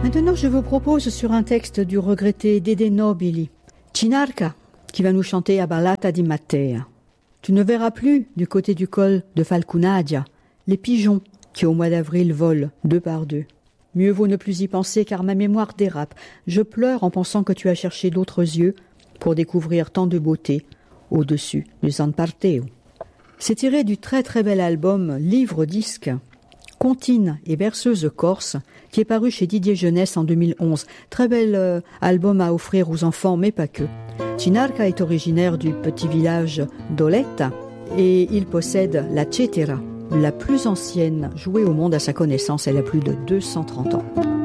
Maintenant, je vous propose sur un texte du regretté Dede Nobili, Cinarca, qui va nous chanter à Ballata di Mattea. Tu ne verras plus, du côté du col de Falcunadia, les pigeons qui au mois d'avril volent 2 par 2. Mieux vaut ne plus y penser car ma mémoire dérape. Je pleure en pensant que tu as cherché d'autres yeux pour découvrir tant de beauté au-dessus du San Parteo. C'est tiré du très très bel album Livre-disque, Comptine et berceuse corse, qui est paru chez Didier Jeunesse en 2011. Très bel album à offrir aux enfants, mais pas que. Cinarca est originaire du petit village d'Oletta et il possède la cetera, la plus ancienne jouée au monde à sa connaissance. Elle a plus de 230 ans.